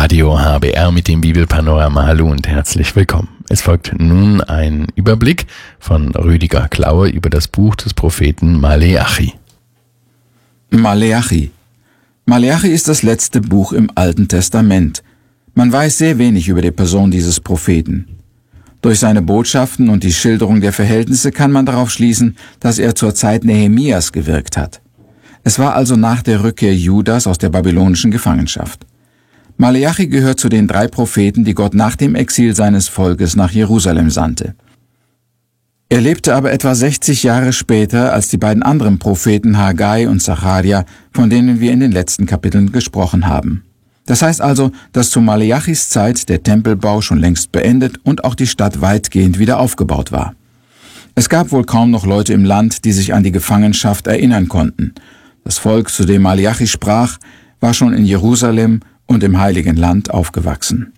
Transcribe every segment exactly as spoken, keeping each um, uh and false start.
Radio H B R mit dem Bibelpanorama. Hallo und herzlich willkommen. Es folgt nun ein Überblick von Rüdiger Klaue über das Buch des Propheten Maleachi. Maleachi. Maleachi ist das letzte Buch im Alten Testament. Man weiß sehr wenig über die Person dieses Propheten. Durch seine Botschaften und die Schilderung der Verhältnisse kann man darauf schließen, dass er zur Zeit Nehemias gewirkt hat. Es war also nach der Rückkehr Judas aus der babylonischen Gefangenschaft. Maleachi gehört zu den drei Propheten, die Gott nach dem Exil seines Volkes nach Jerusalem sandte. Er lebte aber etwa sechzig Jahre später als die beiden anderen Propheten Haggai und Sacharja, von denen wir in den letzten Kapiteln gesprochen haben. Das heißt also, dass zu Maleachis Zeit der Tempelbau schon längst beendet und auch die Stadt weitgehend wieder aufgebaut war. Es gab wohl kaum noch Leute im Land, die sich an die Gefangenschaft erinnern konnten. Das Volk, zu dem Maleachi sprach, war schon in Jerusalem und im Heiligen Land aufgewachsen.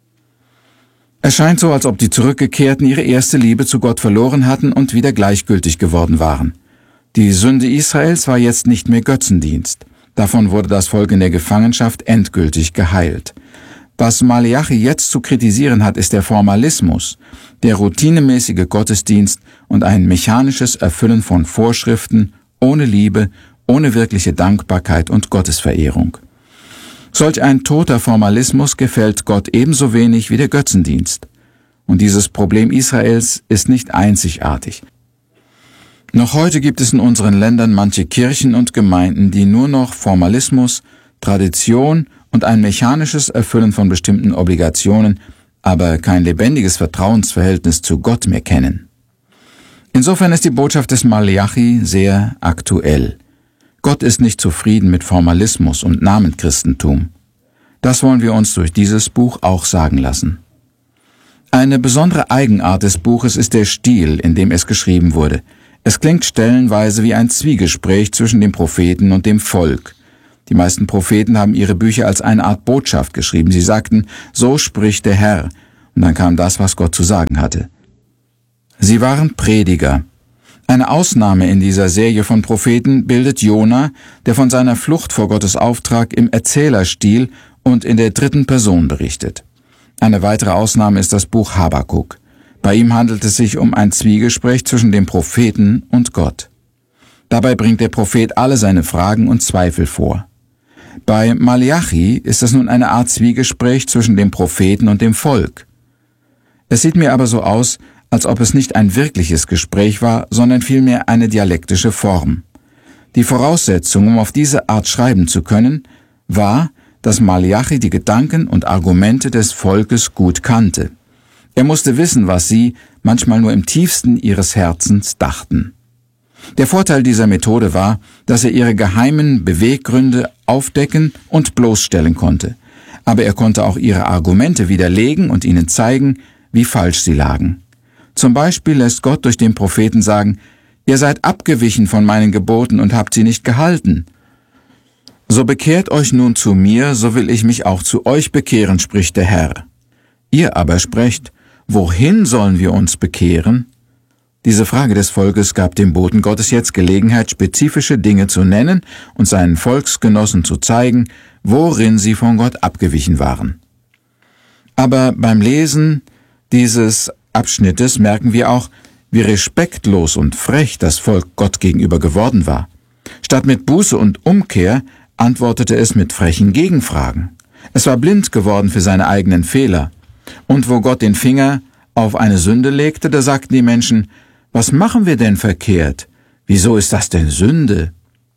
Es scheint so, als ob die Zurückgekehrten ihre erste Liebe zu Gott verloren hatten und wieder gleichgültig geworden waren. Die Sünde Israels war jetzt nicht mehr Götzendienst. Davon wurde das Volk in der Gefangenschaft endgültig geheilt. Was Maleachi jetzt zu kritisieren hat, ist der Formalismus, der routinemäßige Gottesdienst und ein mechanisches Erfüllen von Vorschriften ohne Liebe, ohne wirkliche Dankbarkeit und Gottesverehrung. Solch ein toter Formalismus gefällt Gott ebenso wenig wie der Götzendienst. Und dieses Problem Israels ist nicht einzigartig. Noch heute gibt es in unseren Ländern manche Kirchen und Gemeinden, die nur noch Formalismus, Tradition und ein mechanisches Erfüllen von bestimmten Obligationen, aber kein lebendiges Vertrauensverhältnis zu Gott mehr kennen. Insofern ist die Botschaft des Maleachi sehr aktuell. Gott ist nicht zufrieden mit Formalismus und Namenchristentum. Das wollen wir uns durch dieses Buch auch sagen lassen. Eine besondere Eigenart des Buches ist der Stil, in dem es geschrieben wurde. Es klingt stellenweise wie ein Zwiegespräch zwischen dem Propheten und dem Volk. Die meisten Propheten haben ihre Bücher als eine Art Botschaft geschrieben. Sie sagten, so spricht der Herr, und dann kam das, was Gott zu sagen hatte. Sie waren Prediger. Eine Ausnahme in dieser Serie von Propheten bildet Jona, der von seiner Flucht vor Gottes Auftrag im Erzählerstil und in der dritten Person berichtet. Eine weitere Ausnahme ist das Buch Habakuk. Bei ihm handelt es sich um ein Zwiegespräch zwischen dem Propheten und Gott. Dabei bringt der Prophet alle seine Fragen und Zweifel vor. Bei Maleachi ist es nun eine Art Zwiegespräch zwischen dem Propheten und dem Volk. Es sieht mir aber so aus, als ob es nicht ein wirkliches Gespräch war, sondern vielmehr eine dialektische Form. Die Voraussetzung, um auf diese Art schreiben zu können, war, dass Maleachi die Gedanken und Argumente des Volkes gut kannte. Er musste wissen, was sie, manchmal nur im tiefsten ihres Herzens, dachten. Der Vorteil dieser Methode war, dass er ihre geheimen Beweggründe aufdecken und bloßstellen konnte. Aber er konnte auch ihre Argumente widerlegen und ihnen zeigen, wie falsch sie lagen. Zum Beispiel lässt Gott durch den Propheten sagen, ihr seid abgewichen von meinen Geboten und habt sie nicht gehalten. So bekehrt euch nun zu mir, so will ich mich auch zu euch bekehren, spricht der Herr. Ihr aber sprecht, wohin sollen wir uns bekehren? Diese Frage des Volkes gab dem Boten Gottes jetzt Gelegenheit, spezifische Dinge zu nennen und seinen Volksgenossen zu zeigen, worin sie von Gott abgewichen waren. Aber beim Lesen dieses Abschnittes merken wir auch, wie respektlos und frech das Volk Gott gegenüber geworden war. Statt mit Buße und Umkehr antwortete es mit frechen Gegenfragen. Es war blind geworden für seine eigenen Fehler. Und wo Gott den Finger auf eine Sünde legte, da sagten die Menschen, was machen wir denn verkehrt? Wieso ist das denn Sünde?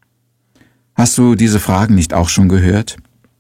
Hast du diese Fragen nicht auch schon gehört?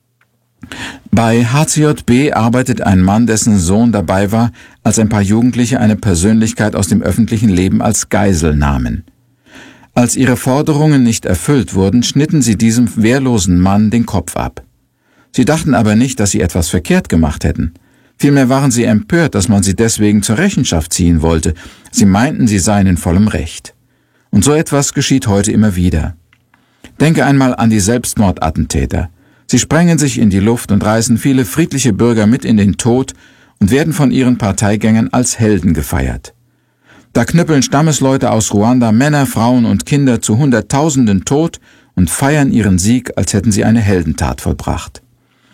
Bei H C J B arbeitet ein Mann, dessen Sohn dabei war, als ein paar Jugendliche eine Persönlichkeit aus dem öffentlichen Leben als Geisel nahmen. Als ihre Forderungen nicht erfüllt wurden, schnitten sie diesem wehrlosen Mann den Kopf ab. Sie dachten aber nicht, dass sie etwas verkehrt gemacht hätten. Vielmehr waren sie empört, dass man sie deswegen zur Rechenschaft ziehen wollte. Sie meinten, sie seien in vollem Recht. Und so etwas geschieht heute immer wieder. Denke einmal an die Selbstmordattentäter. Sie sprengen sich in die Luft und reißen viele friedliche Bürger mit in den Tod und werden von ihren Parteigängern als Helden gefeiert. Da knüppeln Stammesleute aus Ruanda Männer, Frauen und Kinder zu Hunderttausenden tot und feiern ihren Sieg, als hätten sie eine Heldentat vollbracht.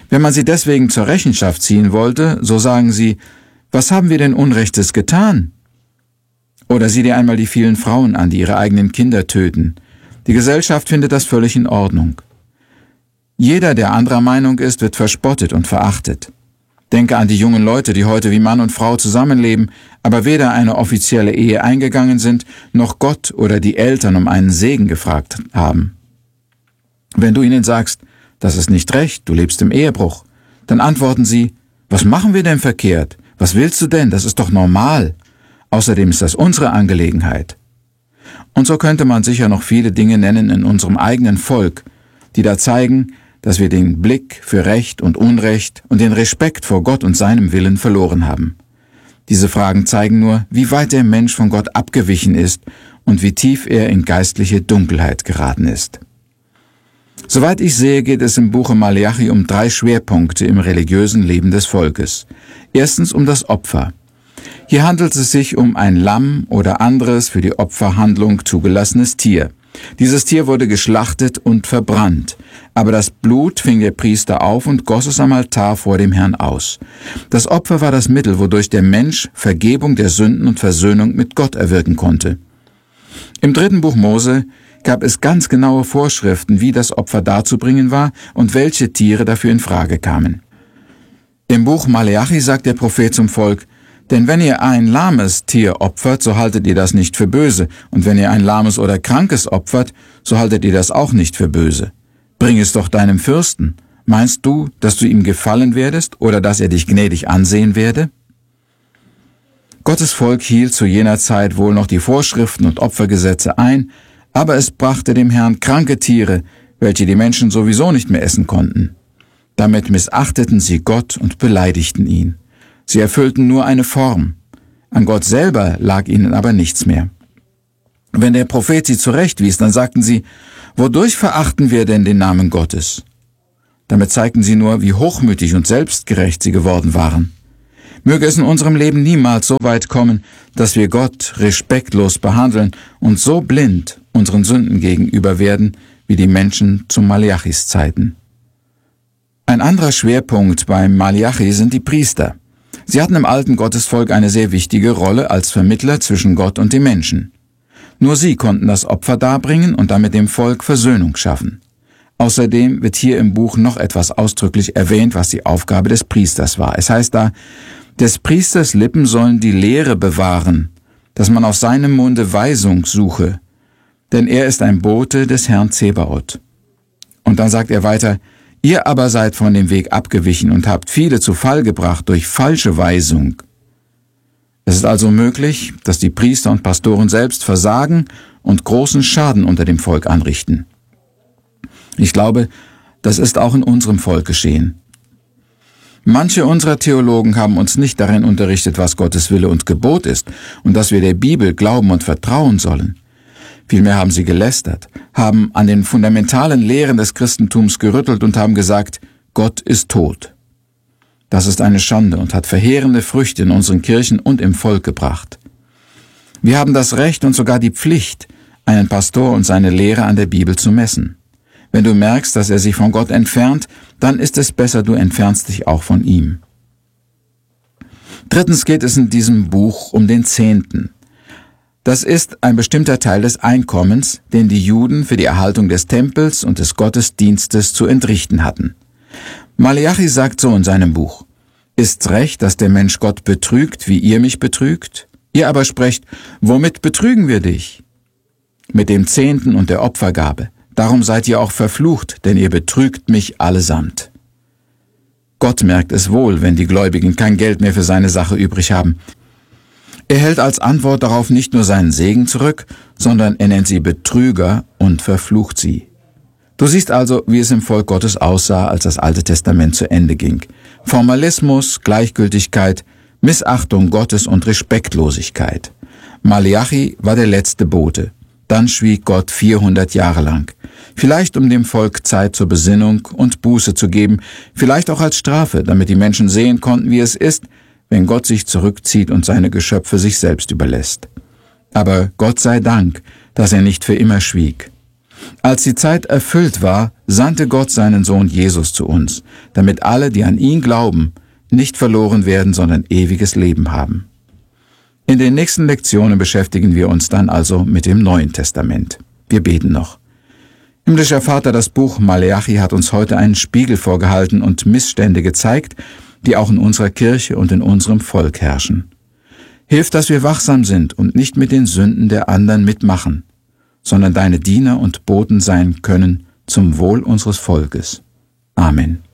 Wenn man sie deswegen zur Rechenschaft ziehen wollte, so sagen sie, was haben wir denn Unrechtes getan? Oder sieh dir einmal die vielen Frauen an, die ihre eigenen Kinder töten. Die Gesellschaft findet das völlig in Ordnung. Jeder, der anderer Meinung ist, wird verspottet und verachtet. Denke an die jungen Leute, die heute wie Mann und Frau zusammenleben, aber weder eine offizielle Ehe eingegangen sind, noch Gott oder die Eltern um einen Segen gefragt haben. Wenn du ihnen sagst, das ist nicht recht, du lebst im Ehebruch, dann antworten sie, was machen wir denn verkehrt? Was willst du denn? Das ist doch normal. Außerdem ist das unsere Angelegenheit. Und so könnte man sicher noch viele Dinge nennen in unserem eigenen Volk, die da zeigen, dass wir den Blick für Recht und Unrecht und den Respekt vor Gott und seinem Willen verloren haben. Diese Fragen zeigen nur, wie weit der Mensch von Gott abgewichen ist und wie tief er in geistliche Dunkelheit geraten ist. Soweit ich sehe, geht es im Buche Maleachi um drei Schwerpunkte im religiösen Leben des Volkes. Erstens um das Opfer. Hier handelt es sich um ein Lamm oder anderes für die Opferhandlung zugelassenes Tier. Dieses Tier wurde geschlachtet und verbrannt, aber das Blut fing der Priester auf und goss es am Altar vor dem Herrn aus. Das Opfer war das Mittel, wodurch der Mensch Vergebung der Sünden und Versöhnung mit Gott erwirken konnte. Im dritten Buch Mose gab es ganz genaue Vorschriften, wie das Opfer darzubringen war und welche Tiere dafür in Frage kamen. Im Buch Maleachi sagt der Prophet zum Volk, denn wenn ihr ein lahmes Tier opfert, so haltet ihr das nicht für böse, und wenn ihr ein lahmes oder krankes opfert, so haltet ihr das auch nicht für böse. Bring es doch deinem Fürsten. Meinst du, dass du ihm gefallen werdest oder dass er dich gnädig ansehen werde? Gottes Volk hielt zu jener Zeit wohl noch die Vorschriften und Opfergesetze ein, aber es brachte dem Herrn kranke Tiere, welche die Menschen sowieso nicht mehr essen konnten. Damit missachteten sie Gott und beleidigten ihn. Sie erfüllten nur eine Form. An Gott selber lag ihnen aber nichts mehr. Wenn der Prophet sie zurechtwies, dann sagten sie, wodurch verachten wir denn den Namen Gottes? Damit zeigten sie nur, wie hochmütig und selbstgerecht sie geworden waren. Möge es in unserem Leben niemals so weit kommen, dass wir Gott respektlos behandeln und so blind unseren Sünden gegenüber werden, wie die Menschen zu Maleachis Zeiten. Ein anderer Schwerpunkt beim Maleachi sind die Priester. Sie hatten im alten Gottesvolk eine sehr wichtige Rolle als Vermittler zwischen Gott und den Menschen. Nur sie konnten das Opfer darbringen und damit dem Volk Versöhnung schaffen. Außerdem wird hier im Buch noch etwas ausdrücklich erwähnt, was die Aufgabe des Priesters war. Es heißt da, des Priesters Lippen sollen die Lehre bewahren, dass man aus seinem Munde Weisung suche, denn er ist ein Bote des Herrn Zebaoth. Und dann sagt er weiter, ihr aber seid von dem Weg abgewichen und habt viele zu Fall gebracht durch falsche Weisung. Es ist also möglich, dass die Priester und Pastoren selbst versagen und großen Schaden unter dem Volk anrichten. Ich glaube, das ist auch in unserem Volk geschehen. Manche unserer Theologen haben uns nicht darin unterrichtet, was Gottes Wille und Gebot ist und dass wir der Bibel glauben und vertrauen sollen. Vielmehr haben sie gelästert, haben an den fundamentalen Lehren des Christentums gerüttelt und haben gesagt, Gott ist tot. Das ist eine Schande und hat verheerende Früchte in unseren Kirchen und im Volk gebracht. Wir haben das Recht und sogar die Pflicht, einen Pastor und seine Lehre an der Bibel zu messen. Wenn du merkst, dass er sich von Gott entfernt, dann ist es besser, du entfernst dich auch von ihm. Drittens geht es in diesem Buch um den Zehnten. Das ist ein bestimmter Teil des Einkommens, den die Juden für die Erhaltung des Tempels und des Gottesdienstes zu entrichten hatten. Maleachi sagt so in seinem Buch, ist's recht, dass der Mensch Gott betrügt, wie ihr mich betrügt? Ihr aber sprecht, womit betrügen wir dich? Mit dem Zehnten und der Opfergabe. Darum seid ihr auch verflucht, denn ihr betrügt mich allesamt. Gott merkt es wohl, wenn die Gläubigen kein Geld mehr für seine Sache übrig haben. Er hält als Antwort darauf nicht nur seinen Segen zurück, sondern er nennt sie Betrüger und verflucht sie. Du siehst also, wie es im Volk Gottes aussah, als das Alte Testament zu Ende ging. Formalismus, Gleichgültigkeit, Missachtung Gottes und Respektlosigkeit. Maleachi war der letzte Bote. Dann schwieg Gott vierhundert Jahre lang. Vielleicht um dem Volk Zeit zur Besinnung und Buße zu geben, vielleicht auch als Strafe, damit die Menschen sehen konnten, wie es ist, wenn Gott sich zurückzieht und seine Geschöpfe sich selbst überlässt. Aber Gott sei Dank, dass er nicht für immer schwieg. Als die Zeit erfüllt war, sandte Gott seinen Sohn Jesus zu uns, damit alle, die an ihn glauben, nicht verloren werden, sondern ewiges Leben haben. In den nächsten Lektionen beschäftigen wir uns dann also mit dem Neuen Testament. Wir beten noch. Himmlischer Vater, das Buch Maleachi hat uns heute einen Spiegel vorgehalten und Missstände gezeigt, die auch in unserer Kirche und in unserem Volk herrschen. Hilf, dass wir wachsam sind und nicht mit den Sünden der anderen mitmachen, sondern deine Diener und Boten sein können zum Wohl unseres Volkes. Amen.